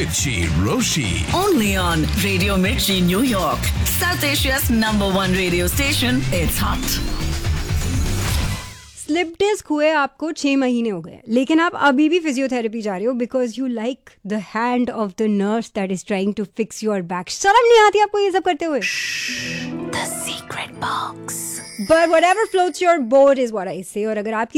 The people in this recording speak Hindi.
Mirchi Roshi. Only on Radio Mirchi, New York. South Asia's #1 radio station. It's hot. Slip disc हुए आपको 6 महीने हो गए, लेकिन आप अभी भी फिजियोथेरेपी जा रहे हो because you like the hand of the nurse that is trying to fix your back. शर्म नहीं आती आपको ये सब करते हुए? The secret box. But whatever floats your boat is what I say. और अगर आपकी